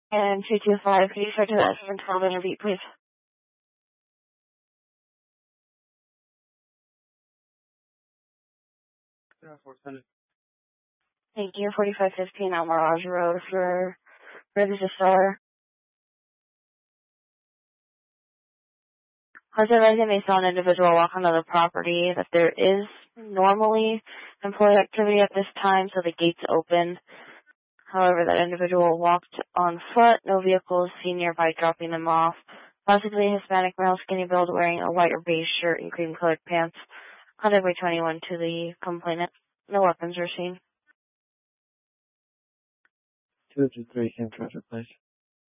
And 225, could you start to the S12 interview, please? Thank you. 4515 out Mirage Road for Rivers of Solar. Husband resident may saw an individual walk onto the property, that there is normally employee activity at this time, so the gate's open. However, that individual walked on foot, no vehicle is seen nearby dropping them off. Possibly a Hispanic male, skinny build, wearing a white or beige shirt and cream-colored pants. Contact by 21 to the complainant. No weapons were seen. 223 came to place.